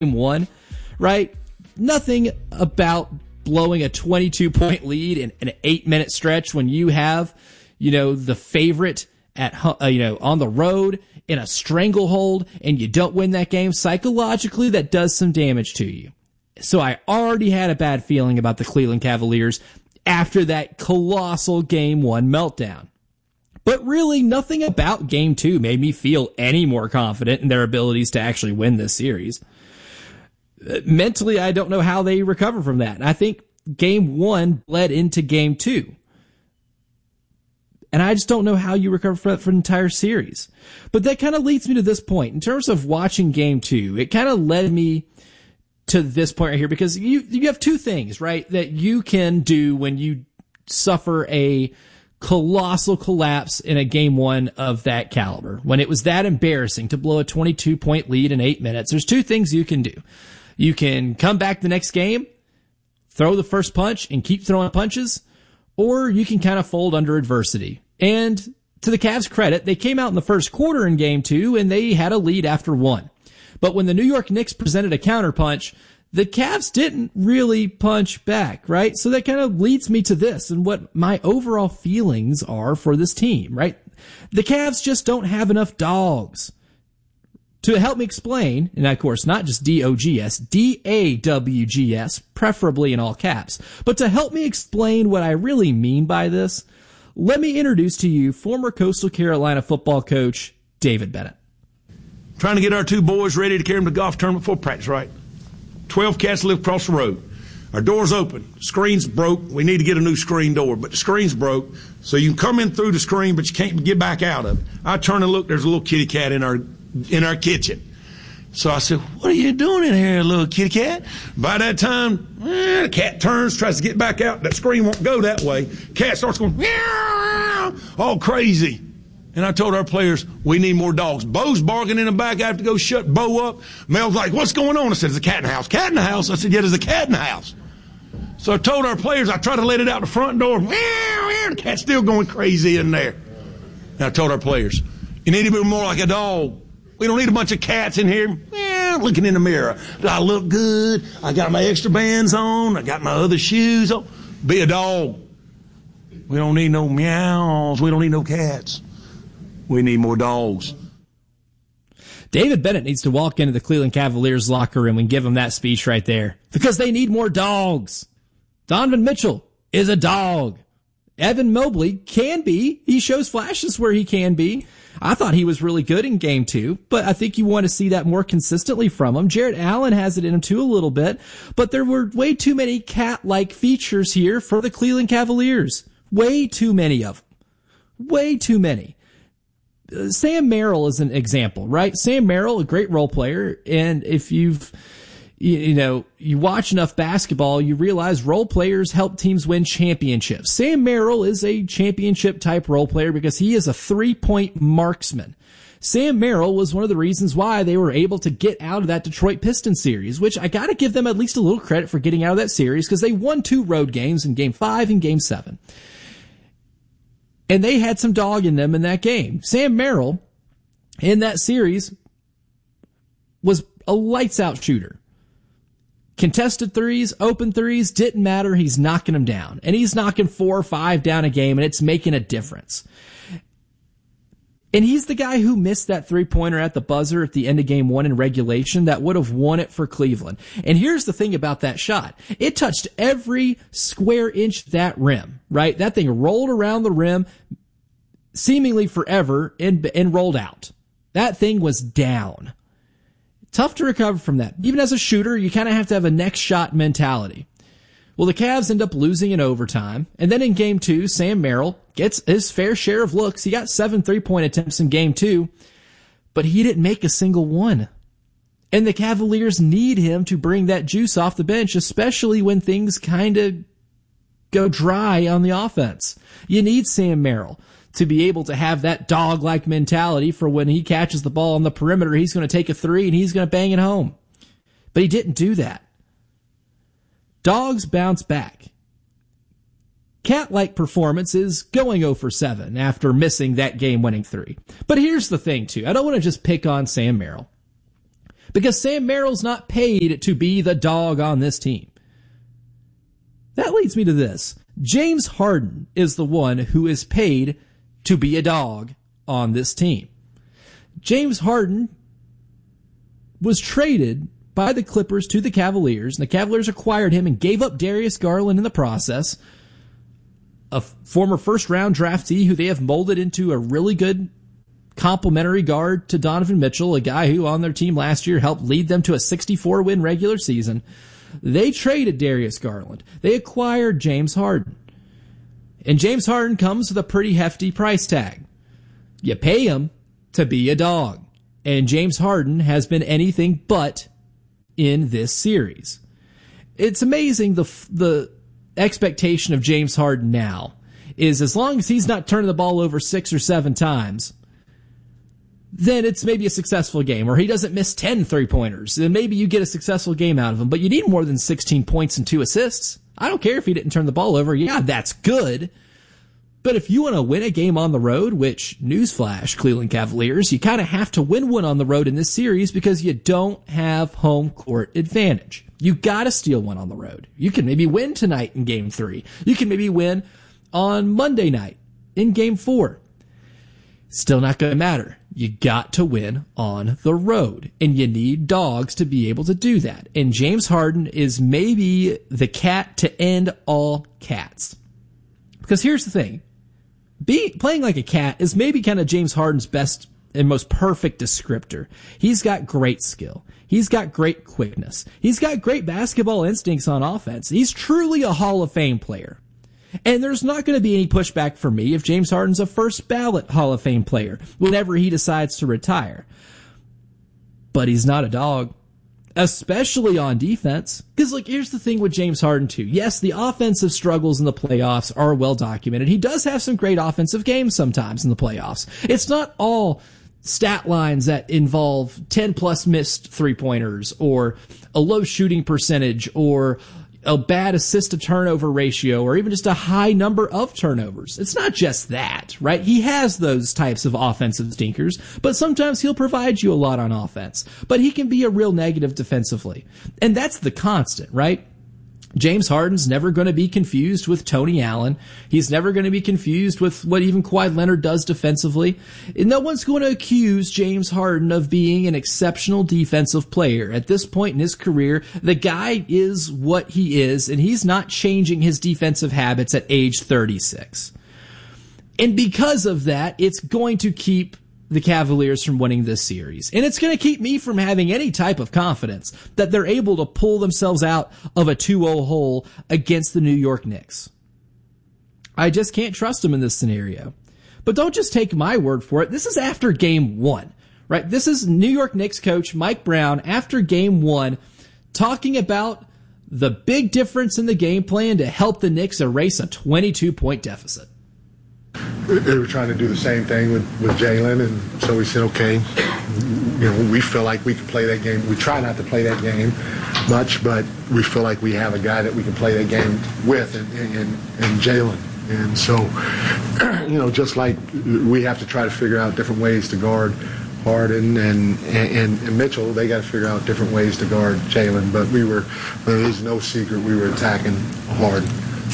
one, right? Nothing about blowing a 22-point lead in an 8-minute stretch when you have, the favorite on the road in a stranglehold and you don't win that game. Psychologically, that does some damage to you. So I already had a bad feeling about the Cleveland Cavaliers after that colossal Game 1 meltdown. But really, nothing about Game 2 made me feel any more confident in their abilities to actually win this series. Mentally, I don't know how they recover from that. And I think Game 1 bled into Game 2. And I just don't know how you recover from that for an entire series. But that kind of leads me to this point. In terms of watching Game 2, it kind of led me to this point right here, because you have two things, right, that you can do when you suffer a colossal collapse in a Game 1 of that caliber. When it was that embarrassing to blow a 22-point lead in 8 minutes, there's two things you can do. You can come back the next game, throw the first punch, and keep throwing punches, or you can kind of fold under adversity. And to the Cavs' credit, they came out in the first quarter in Game 2, and they had a lead after 1. But when the New York Knicks presented a counterpunch, the Cavs didn't really punch back, right? So that kind of leads me to this and what my overall feelings are for this team, right? The Cavs just don't have enough dogs. To help me explain, and of course not just D-O-G-S, D-A-W-G-S, preferably in all caps, but to help me explain what I really mean by this, let me introduce to you former Coastal Carolina football coach David Bennett. Trying to get our two boys ready to carry them to golf tournament before practice, right? 12 cats live across the road. Our door's open. Screen's broke. We need to get a new screen door, but the screen's broke. So you can come in through the screen, but you can't get back out of it. I turn and look, there's a little kitty cat in our kitchen. So I said, what are you doing in here, little kitty cat? By that time, the cat turns, tries to get back out. That screen won't go that way. Cat starts going, meow, all crazy. And I told our players, we need more dogs. Bo's barking in the back. I have to go shut Bo up. Mel's like, what's going on? I said, there's a cat in the house. Cat in the house? I said, yeah, there's a cat in the house. So I told our players, I tried to let it out the front door. Meow, meow, the cat's still going crazy in there. And I told our players, you need to be more like a dog. We don't need a bunch of cats in here. Looking in the mirror. Do I look good? I got my extra bands on. I got my other shoes on. Be a dog. We don't need no meows. We don't need no cats. We need more dogs. David Bennett needs to walk into the Cleveland Cavaliers locker room and give them that speech right there. Because they need more dogs. Donovan Mitchell is a dog. Evan Mobley can be. He shows flashes where he can be. I thought he was really good in Game 2, but I think you want to see that more consistently from him. Jarrett Allen has it in him too a little bit, but there were way too many cat-like features here for the Cleveland Cavaliers. Way too many of them. Way too many. Sam Merrill is an example, right? Sam Merrill, a great role player, and if you watch enough basketball, you realize role players help teams win championships. Sam Merrill is a championship type role player because he is a 3-point marksman. Sam Merrill was one of the reasons why they were able to get out of that Detroit Pistons series, which I gotta give them at least a little credit for getting out of that series because they won 2 road games in Game 5 and Game 7. And they had some dog in them in that game. Sam Merrill, in that series, was a lights-out shooter. Contested threes, open threes, didn't matter. He's knocking them down. And he's knocking 4 or 5 down a game, and it's making a difference. And he's the guy who missed that 3-pointer at the buzzer at the end of Game 1 in regulation that would have won it for Cleveland. And here's the thing about that shot. It touched every square inch of that rim, right? That thing rolled around the rim seemingly forever and rolled out. That thing was down. Tough to recover from that. Even as a shooter, you kind of have to have a next shot mentality. Well, the Cavs end up losing in overtime. And then in Game 2, Sam Merrill gets his fair share of looks. He got 7 3-point attempts in Game 2, but he didn't make a single one. And the Cavaliers need him to bring that juice off the bench, especially when things kind of go dry on the offense. You need Sam Merrill to be able to have that dog-like mentality for when he catches the ball on the perimeter, he's going to take a 3 and he's going to bang it home. But he didn't do that. Dogs bounce back. Cat-like performance is going 0 for 7 after missing that game-winning 3. But here's the thing, too. I don't want to just pick on Sam Merrill. because Sam Merrill's not paid to be the dog on this team. That leads me to this. James Harden is the one who is paid to be a dog on this team. James Harden was traded by the Clippers to the Cavaliers, and the Cavaliers acquired him and gave up Darius Garland in the process, a former first-round draftee who they have molded into a really good complementary guard to Donovan Mitchell, a guy who on their team last year helped lead them to a 64-win regular season. They traded Darius Garland. They acquired James Harden. And James Harden comes with a pretty hefty price tag. You pay him to be a dog. And James Harden has been anything but in this series. It's amazing the expectation of James Harden now is as long as he's not turning the ball over 6 or 7 times, then it's maybe a successful game, or he doesn't miss 10 3-pointers. Then maybe you get a successful game out of him, but you need more than 16 points and 2 assists. I don't care if he didn't turn the ball over. Yeah, that's good. But if you want to win a game on the road, which, newsflash, Cleveland Cavaliers, you kind of have to win one on the road in this series because you don't have home court advantage. You got to steal one on the road. You can maybe win tonight in Game 3. You can maybe win on Monday night in Game 4. Still not going to matter. You got to win on the road, and you need dogs to be able to do that. And James Harden is maybe the cat to end all cats. Because here's the thing. Playing like a cat is maybe kind of James Harden's best and most perfect descriptor. He's got great skill. He's got great quickness. He's got great basketball instincts on offense. He's truly a Hall of Fame player. And there's not going to be any pushback for me if James Harden's a first ballot Hall of Fame player whenever he decides to retire. But he's not a dog. Especially on defense. Because, look, here's the thing with James Harden, too. Yes, the offensive struggles in the playoffs are well documented. He does have some great offensive games sometimes in the playoffs. It's not all stat lines that involve 10-plus missed three-pointers or a low shooting percentage or a bad assist-to-turnover ratio or even just a high number of turnovers. It's not just that, right? He has those types of offensive stinkers, but sometimes he'll provide you a lot on offense. But he can be a real negative defensively. And that's the constant, right? James Harden's never going to be confused with Tony Allen. He's never going to be confused with what even Kawhi Leonard does defensively. And no one's going to accuse James Harden of being an exceptional defensive player. At this point in his career, the guy is what he is, and he's not changing his defensive habits at age 36. And because of that, it's going to keep the Cavaliers from winning this series. And it's going to keep me from having any type of confidence that they're able to pull themselves out of a 2-0 hole against the New York Knicks. I just can't trust them in this scenario. But don't just take my word for it. This is after Game 1, right? This is New York Knicks coach Mike Brown after Game 1 talking about the big difference in the game plan to help the Knicks erase a 22-point deficit. They were trying to do the same thing with Jalen, and so we said, okay, we feel like we can play that game. We try not to play that game much, but we feel like we have a guy that we can play that game with, and Jalen. And so, just like we have to try to figure out different ways to guard Harden and Mitchell, they got to figure out different ways to guard Jalen. But there's no secret we were attacking Harden.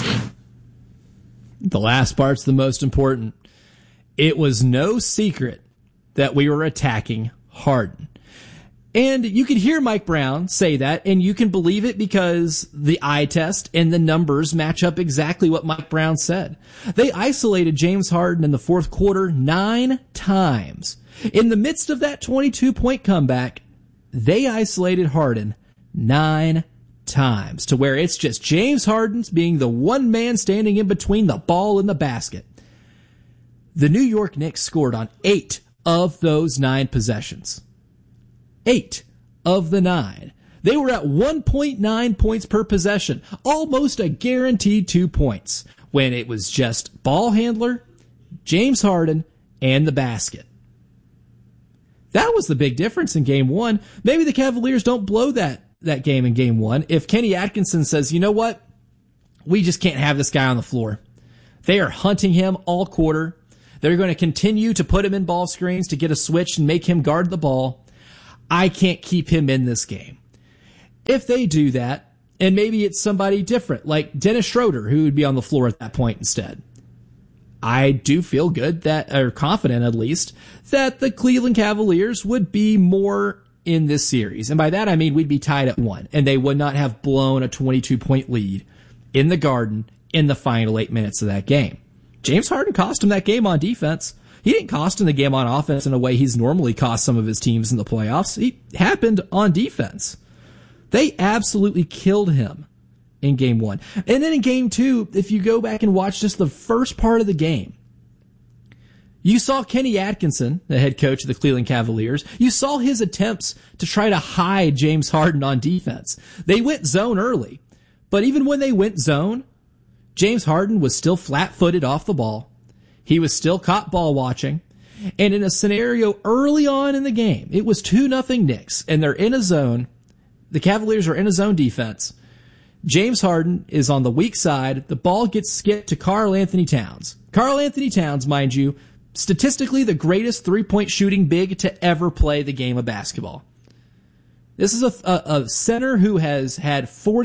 The last part's the most important. It was no secret that we were attacking Harden. And you can hear Mike Brown say that, and you can believe it because the eye test and the numbers match up exactly what Mike Brown said. They isolated James Harden in the fourth quarter 9 times. In the midst of that 22-point comeback, they isolated Harden 9 times to where it's just James Harden's being the one man standing in between the ball and the basket. The New York Knicks scored on 8 of those 9 possessions. 8 of the 9. They were at 1.9 points per possession, almost a guaranteed 2 points, when it was just ball handler, James Harden, and the basket. That was the big difference in Game 1. Maybe the Cavaliers don't blow that game in Game 1 if Kenny Atkinson says, you know what? We just can't have this guy on the floor. They are hunting him all quarter. They're going to continue to put him in ball screens to get a switch and make him guard the ball. I can't keep him in this game. If they do that, and maybe it's somebody different, like Dennis Schroeder, who would be on the floor at that point instead, I do feel good that, or confident at least, that the Cleveland Cavaliers would be more in this series. And by that I mean we'd be tied at 1, and they would not have blown a 22-point lead in the Garden in the final 8 minutes of that game. James Harden cost him that game on defense. He didn't cost him the game on offense in a way he's normally cost some of his teams in the playoffs. It happened on defense. They absolutely killed him in game 1. And then in game 2, if you go back and watch just the first part of the game, you saw Kenny Atkinson, the head coach of the Cleveland Cavaliers. You saw his attempts to try to hide James Harden on defense. They went zone early, but even when they went zone, James Harden was still flat-footed off the ball. He was still caught ball watching. And in a scenario early on in the game, it was 2-0 Knicks, and they're in a zone. The Cavaliers are in a zone defense. James Harden is on the weak side. The ball gets skipped to Karl Anthony Towns. Karl Anthony Towns, mind you, statistically the greatest three-point shooting big to ever play the game of basketball. This is a center who has had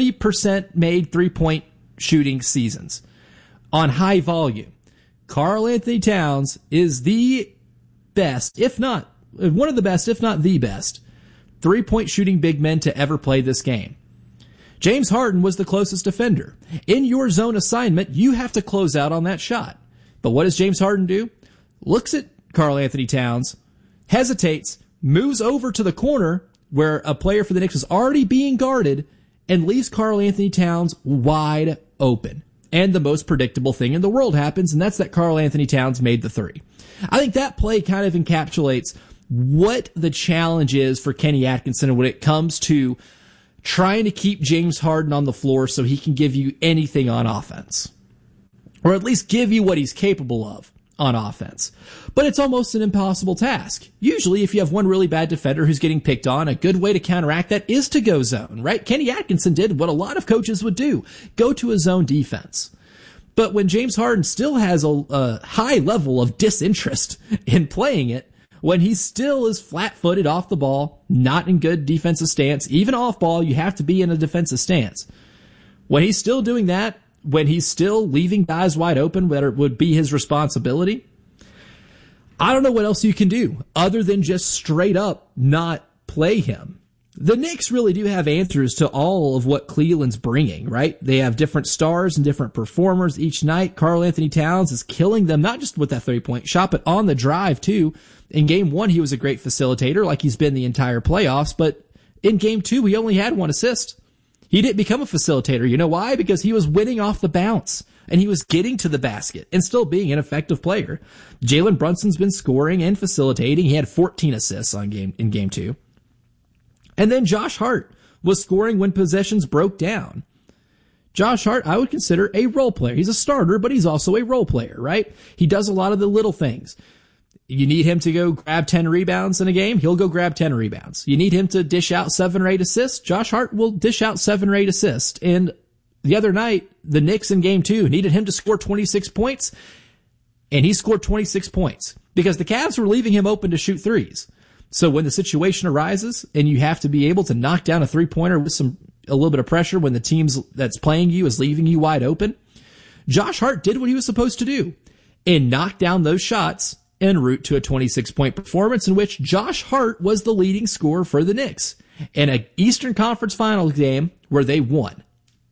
40% made three-point shooting seasons on high volume. Karl Anthony Towns is the best, if not one of the best, if not the best, three-point shooting big men to ever play this game. James Harden was the closest defender. In your zone assignment, you have to close out on that shot. But what does James Harden do? Looks at Karl Anthony Towns, hesitates, moves over to the corner where a player for the Knicks is already being guarded, and leaves Karl Anthony Towns wide open. And the most predictable thing in the world happens, and that's that Karl Anthony Towns made the three. I think that play kind of encapsulates what the challenge is for Kenny Atkinson when it comes to trying to keep James Harden on the floor so he can give you anything on offense. Or at least give you what he's capable of on offense. But it's almost an impossible task. Usually, if you have one really bad defender who's getting picked on, a good way to counteract that is to go zone, right? Kenny Atkinson did what a lot of coaches would do. Go to a zone defense. But when James Harden still has a high level of disinterest in playing it, when he still is flat-footed off the ball, not in good defensive stance, even off ball, you have to be in a defensive stance. When he's still doing that, when he's still leaving guys wide open, whether it would be his responsibility, I don't know what else you can do other than just straight up not play him. The Knicks really do have answers to all of what Cleveland's bringing, right? They have different stars and different performers each night. Karl Anthony Towns is killing them, not just with that three-point shot, but on the drive too. In game 1, he was a great facilitator like he's been the entire playoffs, but in game 2, he only had 1 assist. He didn't become a facilitator. You know why? Because he was winning off the bounce, and he was getting to the basket and still being an effective player. Jalen Brunson's been scoring and facilitating. He had 14 assists in game 2. And then Josh Hart was scoring when possessions broke down. Josh Hart, I would consider a role player. He's a starter, but he's also a role player, right? He does a lot of the little things. You need him to go grab 10 rebounds in a game, he'll go grab 10 rebounds. You need him to dish out 7 or 8 assists, Josh Hart will dish out 7 or 8 assists. And the other night, the Knicks in game 2 needed him to score 26 points, and he scored 26 points because the Cavs were leaving him open to shoot threes. So when the situation arises and you have to be able to knock down a three-pointer with a little bit of pressure when the team that's playing you is leaving you wide open, Josh Hart did what he was supposed to do and knocked down those shots en route to a 26-point performance in which Josh Hart was the leading scorer for the Knicks in an Eastern Conference Finals game where they won.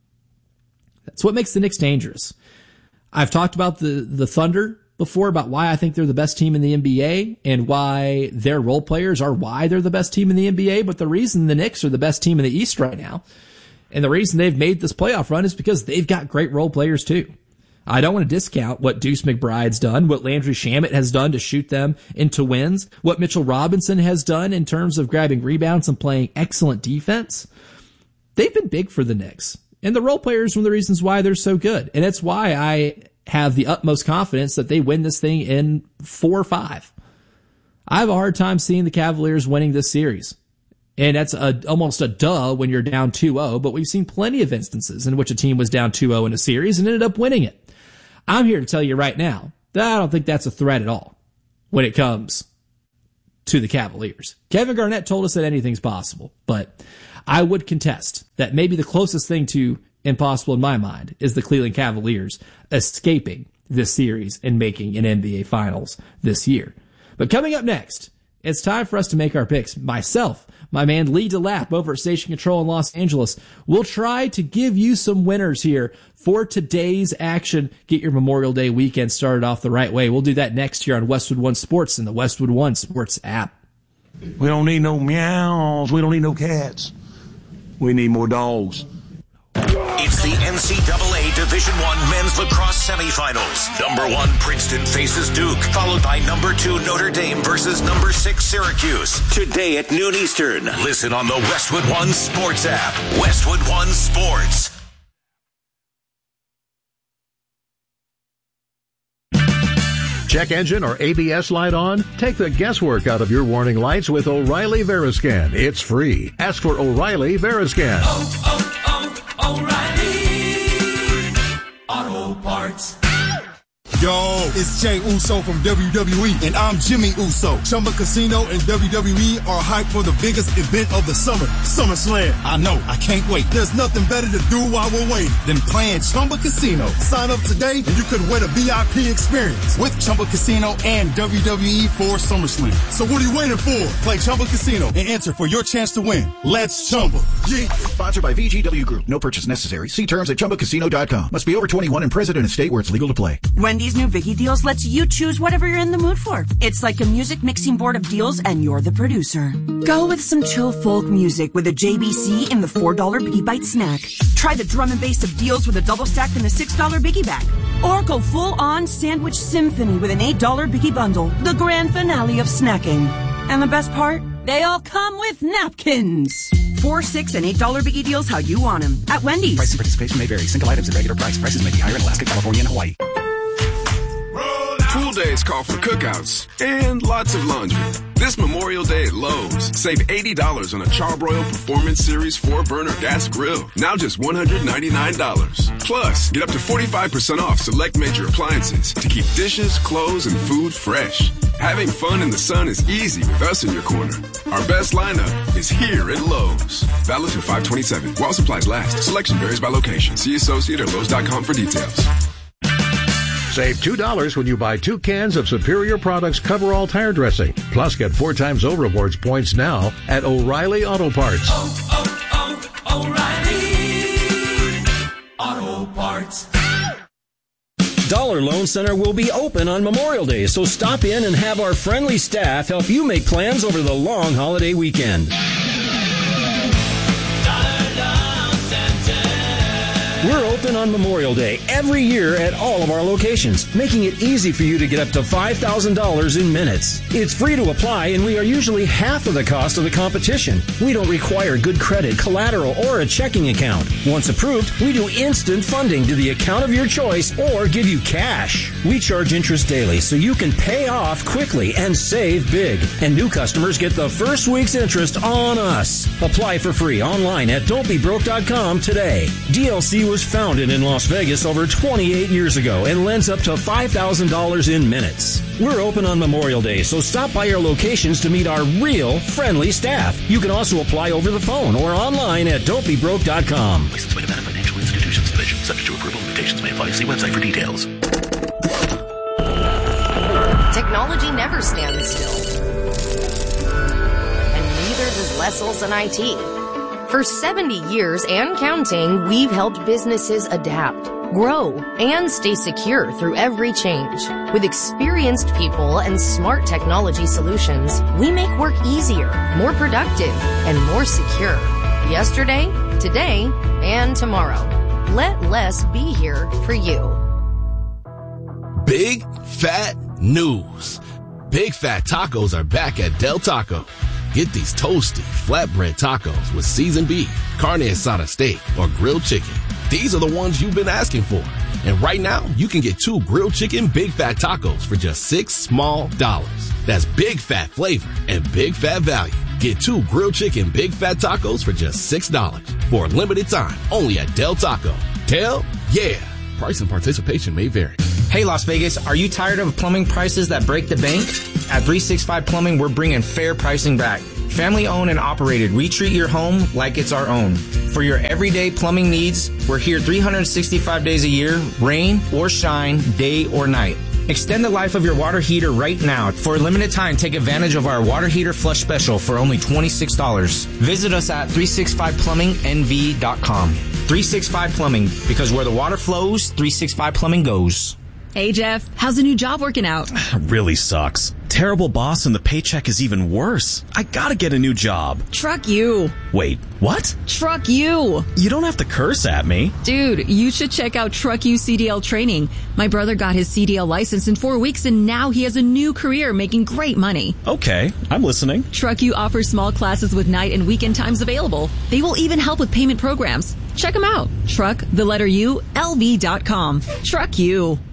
That's what makes the Knicks dangerous. I've talked about the Thunder before, about why I think they're the best team in the NBA and why their role players are why they're the best team in the NBA. But the reason the Knicks are the best team in the East right now, and the reason they've made this playoff run, is because they've got great role players too. I don't want to discount what Deuce McBride's done, what Landry Shamet has done to shoot them into wins, what Mitchell Robinson has done in terms of grabbing rebounds and playing excellent defense. They've been big for the Knicks. And the role players are one of the reasons why they're so good. And that's why I have the utmost confidence that they win this thing in 4 or 5. I have a hard time seeing the Cavaliers winning this series. And that's almost a duh when you're down 2-0, but we've seen plenty of instances in which a team was down 2-0 in a series and ended up winning it. I'm here to tell you right now that I don't think that's a threat at all when it comes to the Cavaliers. Kevin Garnett told us that anything's possible, but I would contest that maybe the closest thing to impossible in my mind is the Cleveland Cavaliers escaping this series and making an NBA Finals this year. But coming up next, it's time for us to make our picks. Myself, my man Lee DeLapp over at Station Control in Los Angeles, will try to give you some winners here for today's action. Get your Memorial Day weekend started off the right way. We'll do that next year on Westwood One Sports and the Westwood One Sports app. We don't need no meows. We don't need no cats. We need more dogs. It's the NCAA Division I Men's Lacrosse Semifinals. Number 1 Princeton faces Duke, followed by number 2 Notre Dame versus number 6 Syracuse. Today at noon Eastern. Listen on the Westwood One Sports app. Westwood One Sports. Check engine or ABS light on? Take the guesswork out of your warning lights with O'Reilly Veriscan. It's free. Ask for O'Reilly Veriscan. O'Reilly Auto Parts. Yo, it's Jay Uso from WWE, and I'm Jimmy Uso. Chumba Casino and WWE are hyped for the biggest event of the summer, SummerSlam. I know, I can't wait. There's nothing better to do while we're waiting than playing Chumba Casino. Sign up today and you could win a VIP experience with Chumba Casino and WWE for SummerSlam. So what are you waiting for? Play Chumba Casino and enter for your chance to win. Let's Chumba. Yeah. Sponsored by VGW Group. No purchase necessary. See terms at ChumbaCasino.com. Must be over 21 and present in a state where it's legal to play. Wendy's new Biggie Deals lets you choose whatever you're in the mood for. It's like a music mixing board of deals, and you're the producer. Go with some chill folk music with a JBC in the $4 Biggie Bite snack. Try the drum and bass of deals with a double stack in the $6 Biggie bag. Or go full-on sandwich symphony with an $8 Biggie bundle, the grand finale of snacking. And the best part? They all come with napkins. $4, $6, and $8 Biggie Deals how you want them. At Wendy's. Price and participation may vary. Single items at regular price. Prices may be higher in Alaska, California, and Hawaii. Pool days call for cookouts and lots of laundry. This Memorial Day at Lowe's, save $80 on a Charbroil Performance Series 4-burner gas grill. Now just $199. Plus, get up to 45% off select major appliances to keep dishes, clothes, and food fresh. Having fun in the sun is easy with us in your corner. Our best lineup is here at Lowe's. Valid through 5/27. While supplies last. Selection varies by location. See associate or Lowe's.com for details. Save $2 when you buy 2 cans of Superior Products Coverall tire dressing. Plus, get 4 times O Rewards points now at O'Reilly Auto Parts. O'Reilly Auto Parts. Dollar Loan Center will be open on Memorial Day, so stop in and have our friendly staff help you make plans over the long holiday weekend. We're open on Memorial Day every year at all of our locations, making it easy for you to get up to $5,000 in minutes. It's free to apply, and we are usually half of the cost of the competition. We don't require good credit, collateral, or a checking account. Once approved, we do instant funding to the account of your choice or give you cash. We charge interest daily so you can pay off quickly and save big. And new customers get the first week's interest on us. Apply for free online at don'tbebroke.com today. DLC was founded in Las Vegas over 28 years ago and lends up to $5,000 in minutes. We're open on Memorial Day, so stop by our locations to meet our real, friendly staff. You can also apply over the phone or online at don'tbebroke.com. Licensed by Nevada Financial Institutions Division. Subject to approval. Limitations may apply. See website for details. Technology never stands still. And neither does Wessels and IT. For 70 years and counting, we've helped businesses adapt, grow, and stay secure through every change. With experienced people and smart technology solutions, we make work easier, more productive, and more secure. Yesterday, today, and tomorrow. Let less be here for you. Big fat news. Big Fat Tacos are back at Del Taco. Get these toasty, flatbread tacos with seasoned beef, carne asada steak, or grilled chicken. These are the ones you've been asking for. And right now, you can get 2 grilled chicken Big Fat Tacos for just $6 small. That's big fat flavor and big fat value. Get 2 grilled chicken Big Fat Tacos for just $6 for a limited time only at Del Taco. Del, yeah. Price and participation may vary. Hey, Las Vegas, are you tired of plumbing prices that break the bank? At 365 Plumbing, we're bringing fair pricing back. Family owned and operated, we treat your home like it's our own. For your everyday plumbing needs, we're here 365 days a year, rain or shine, day or night. Extend the life of your water heater right now. For a limited time, take advantage of our water heater flush special for only $26. Visit us at 365plumbingnv.com. 365 Plumbing, because where the water flows, 365 Plumbing goes. Hey, Jeff, how's the new job working out? Really sucks. Terrible boss and the paycheck is even worse. I gotta get a new job. Truck you. Wait, what? Truck you. You don't have to curse at me. Dude, you should check out Truck You CDL training. My brother got his CDL license in 4 weeks and now he has a new career making great money. Okay, I'm listening. Truck You offers small classes with night and weekend times available. They will even help with payment programs. Check them out. Truck, the letter U, LV.com. Truck You.